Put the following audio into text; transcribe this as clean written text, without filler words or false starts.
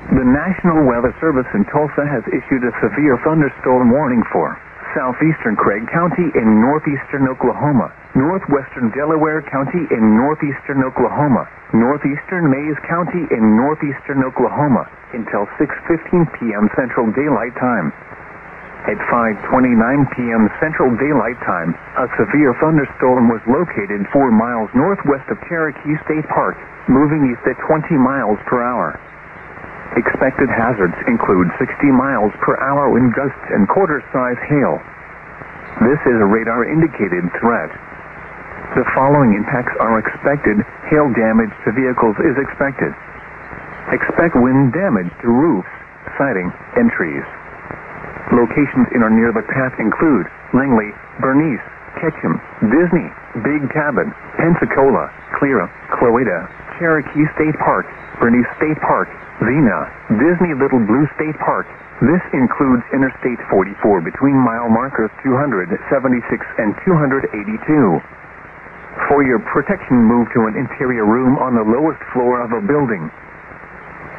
The National Weather Service in Tulsa has issued a severe thunderstorm warning for southeastern Craig County in northeastern Oklahoma, northwestern Delaware County in northeastern Oklahoma, northeastern Mayes County in northeastern Oklahoma until 6:15 p.m. Central Daylight Time. At 5:29 p.m. Central Daylight Time, a severe thunderstorm was located 4 miles northwest of Cherokee State Park, moving east at 20 miles per hour. Expected hazards include 60 miles per hour wind gusts and quarter-size hail. This is a radar-indicated threat. The following impacts are expected. Hail damage to vehicles is expected. Expect wind damage to roofs, siding, and trees. Locations in or near the path include Langley, Bernice, Ketchum, Disney, Big Cabin, Pensacola, Cleara, Cloeta, Cherokee State Park, Bernice State Park, Vena, Disney Little Blue State Park. This includes Interstate 44 between mile markers 276 and 282. For your protection, move to an interior room on the lowest floor of a building.